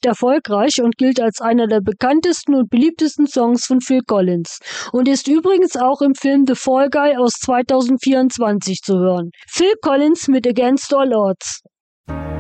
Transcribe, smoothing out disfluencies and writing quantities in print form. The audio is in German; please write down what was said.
recht erfolgreich und gilt als einer der bekanntesten und beliebtesten Songs von Phil Collins und ist übrigens auch im Film The Fall Guy aus 2024 zu hören. Phil Collins mit Against All Odds.